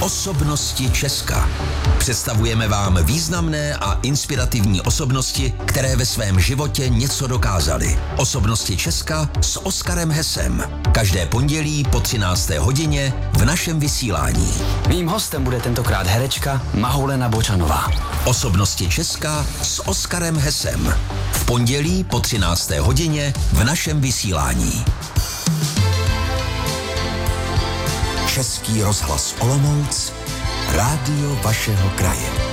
Osobnosti Česka. Představujeme vám významné a inspirativní osobnosti, které ve svém životě něco dokázaly. Osobnosti Česka s Oskarem Hesem. Každé pondělí po 13. hodině v našem vysílání. Mým hostem bude tentokrát herečka Mahoulena Bočanová. Osobnosti Česka s Oskarem Hesem. V pondělí po 13. hodině v našem vysílání. Český rozhlas Olomouc, rádio vašeho kraje.